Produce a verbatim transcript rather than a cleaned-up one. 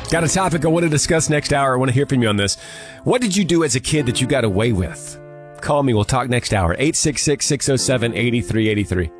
Got a topic I want to discuss next hour. I want to hear from you on this. What did you do as a kid that you got away with? Call me. We'll talk next hour. eight six six, six oh seven, eight three eight three.